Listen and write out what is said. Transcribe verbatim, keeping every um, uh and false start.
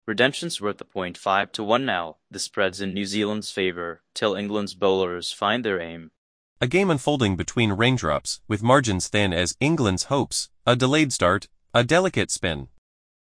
Redemption's worth a point five to one now. The spread's in New Zealand's favour, till England's bowlers find their aim. A game unfolding between raindrops, with margins thin as England's hopes, a delayed start, a delicate spin.